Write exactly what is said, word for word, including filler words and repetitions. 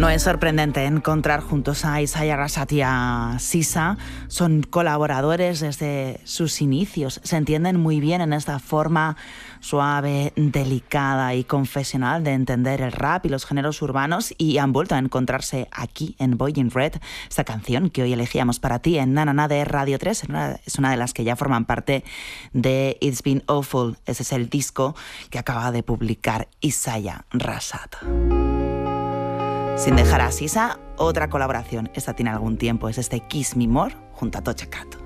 No es sorprendente encontrar juntos a Isaiah Arrasat y a Sisa. Son colaboradores desde sus inicios. Se entienden muy bien en esta forma suave, delicada y confesional de entender el rap y los géneros urbanos, y han vuelto a encontrarse aquí en Boy in Red. Esta canción que hoy elegíamos para ti en Na Na Na de Radio tres es una de las que ya forman parte de It's Been Awful. Ese es el disco que acaba de publicar Isaiah Arrasat. Sin dejar a Sisa, otra colaboración, esta tiene algún tiempo, es este Kiss Me More junto a Doja Cat.